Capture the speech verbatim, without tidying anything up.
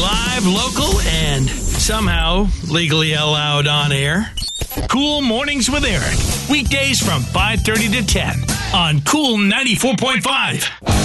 live, local, and somehow legally allowed on air. Cool Mornings with Eric. Weekdays from five thirty to ten on Cool ninety-four point five.